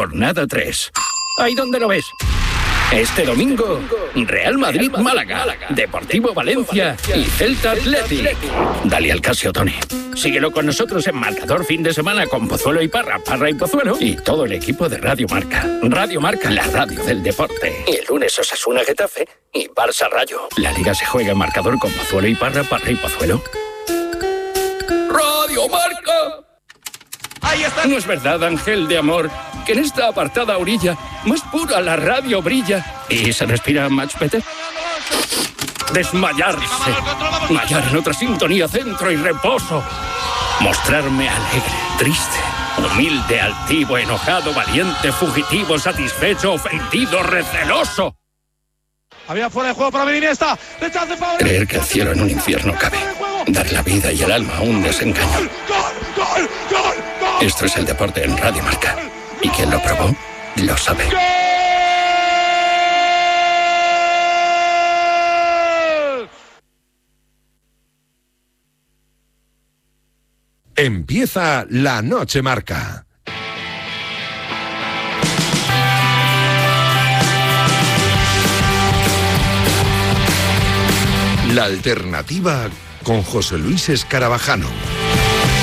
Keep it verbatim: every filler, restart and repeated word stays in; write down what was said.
jornada tres. Ahí donde lo ves. Este domingo, Real Madrid-Málaga, Deportivo Valencia y Celta Athletic. Dale al Casio, Tony. Síguelo con nosotros en Marcador fin de semana con Pozuelo y Parra, Parra y Pozuelo y todo el equipo de Radio Marca. Radio Marca, la radio del deporte. Y el lunes Osasuna Getafe y Barça Rayo. La Liga se juega en Marcador con Pozuelo y Parra, Parra y Pozuelo. Radio Marca. Ahí está. ¿No es verdad, Ángel de amor, que en esta apartada orilla más pura la radio brilla y se respira much better? Desmayarse. Mallar en otra sintonía, centro y reposo. Mostrarme alegre, triste, humilde, altivo, enojado, valiente, fugitivo, satisfecho, ofendido, receloso. Había fuera de juego para venir esta. Creer que el cielo en un infierno cabe. Dar la vida y el alma a un desengaño. Esto es el deporte en Radio Marca. Y quien lo probó, lo sabe. Empieza La Noche Marca. La alternativa con José Luis Escarabajano.